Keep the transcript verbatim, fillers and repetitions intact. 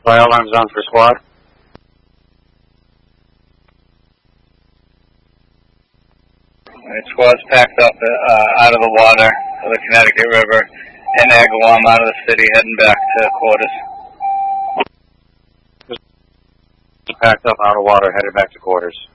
Fire alarms on for squad. Alright, squad's packed up uh, out of the water of the Connecticut River in Agawam, out of the city, heading back to quarters. Packed up out of water, headed back to quarters.